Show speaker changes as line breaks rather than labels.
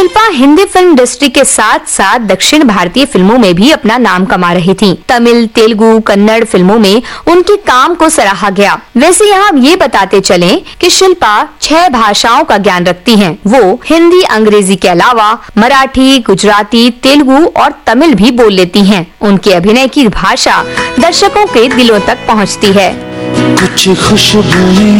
Shilpa Hindi film industry के साथ साथ दक्षिण भारतीय फिल्मों में भी अपना नाम कमा रही थीं। तमिल, तेलुगु, कन्नड़ फिल्मों में उनके काम को सराहा गया। वैसे यहाँ हम ये बताते चलें कि शिल्पा 6 भाषाओं का ज्ञान रखती हैं। वो हिंदी, अंग्रेजी के अलावा मराठी, गुजराती, तेलुगु और तमिल भी बोल लेती हैं। उनके अभिनय की भाषा दर्शकों के दिलों तक पहुँचती है। कुछ खुशबू